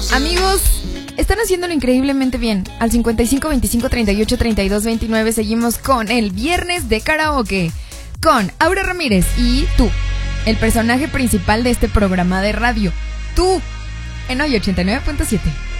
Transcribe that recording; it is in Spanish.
Amigos, están haciéndolo increíblemente bien. Al 55 25 38 32 29 seguimos con el viernes de karaoke con Aura Ramírez y tú, el personaje principal de este programa de radio. Tú, en hoy 89.7.